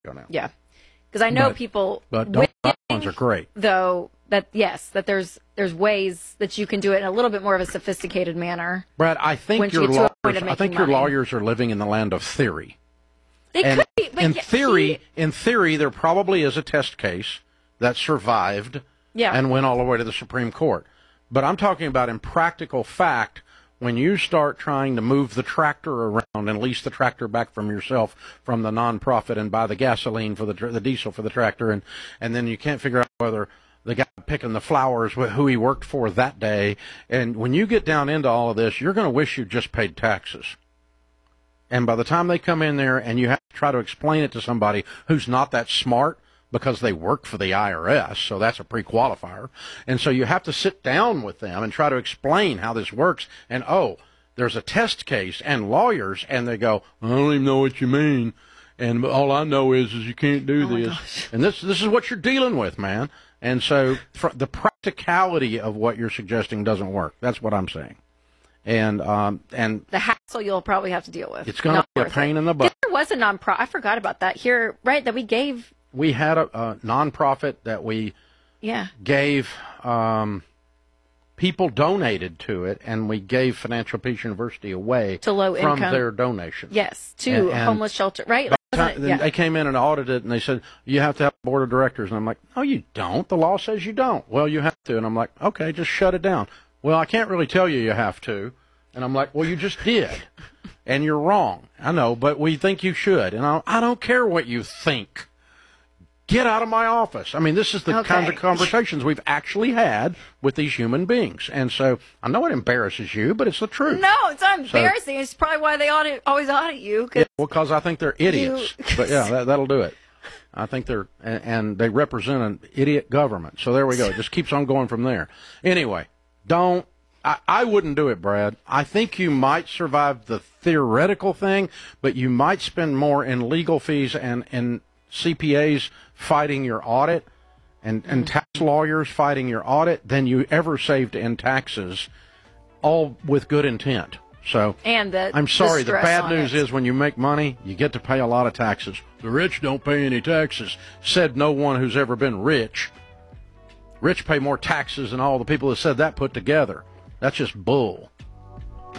go now. Yeah. Because I know people But ones are great. Though that there's ways that you can do it in a little bit more of a sophisticated manner. Brad, I think your lawyers are living in the land of theory. They could be, but in theory, there probably is a test case that survived and went all the way to the Supreme Court. But I'm talking about in practical fact, when you start trying to move the tractor around and lease the tractor back from yourself from the nonprofit and buy the gasoline for the diesel for the tractor, and then you can't figure out whether the guy picking the flowers who he worked for that day, and when you get down into all of this, you're going to wish you just paid taxes. And by the time they come in there and you have to try to explain it to somebody who's not that smart because they work for the IRS, so that's a pre-qualifier. And so you have to sit down with them and try to explain how this works. And, there's a test case and lawyers, and they go, I don't even know what you mean. And all I know is you can't do this. And this is what you're dealing with, man. And so the practicality of what you're suggesting doesn't work. That's what I'm saying. And the hassle you'll probably have to deal with. It's going to be a pain in the butt. There was a nonprofit. I forgot about that here, right? That we gave. We had a nonprofit that we gave. People donated to it, and we gave Financial Peace University away to low income from their donations. Yes, to homeless shelter, right? They came in and audited it, and they said, you have to have a board of directors. And I'm like, no, you don't. The law says you don't. Well, you have to. And I'm like, okay, just shut it down. Well, I can't really tell you have to. And I'm like, well, you just did. And you're wrong. I know, but we think you should. And I don't care what you think. Get out of my office. I mean, this is the kinds of conversations we've actually had with these human beings. And so I know it embarrasses you, but it's the truth. No, it's not embarrassing. It's probably why they always audit you. Because I think they're idiots. But yeah, that'll do it. I think and they represent an idiot government. So there we go. It just keeps on going from there. Anyway, I wouldn't do it, Brad. I think you might survive the theoretical thing, but you might spend more in legal fees and CPAs fighting your audit and tax lawyers fighting your audit than you ever saved in taxes, all with good intent. So I'm sorry, the bad news is when you make money, you get to pay a lot of taxes. The rich don't pay any taxes, said no one who's ever been rich. Rich pay more taxes than all the people that said that put together. That's just bull.